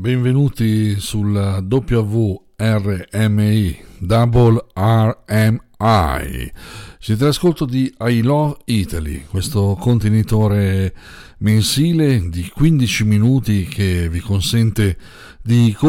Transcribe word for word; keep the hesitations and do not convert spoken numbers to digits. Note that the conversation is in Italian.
benvenuti sul W R M I, Double R M I. Siete all'ascolto di I Love Italy, questo contenitore mensile di quindici minuti che vi consente di